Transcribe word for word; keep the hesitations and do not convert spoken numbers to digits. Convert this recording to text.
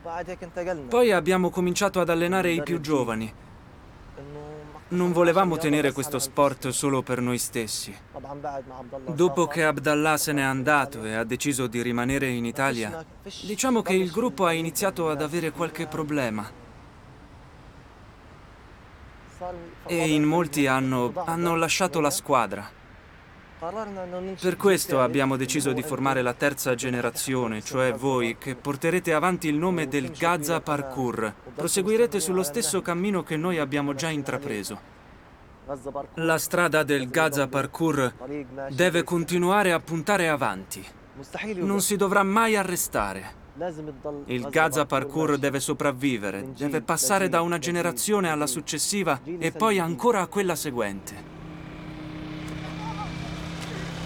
Poi abbiamo cominciato ad allenare i più giovani. Non volevamo tenere questo sport solo per noi stessi. Dopo che Abdallah se n'è andato e ha deciso di rimanere in Italia, diciamo che il gruppo ha iniziato ad avere qualche problema. E in molti hanno, hanno lasciato la squadra. Per questo abbiamo deciso di formare la terza generazione, cioè voi, che porterete avanti il nome del Gaza Parkour. Proseguirete sullo stesso cammino che noi abbiamo già intrapreso. La strada del Gaza Parkour deve continuare a puntare avanti. Non si dovrà mai arrestare. Il Gaza Parkour deve sopravvivere, deve passare da una generazione alla successiva e poi ancora a quella seguente.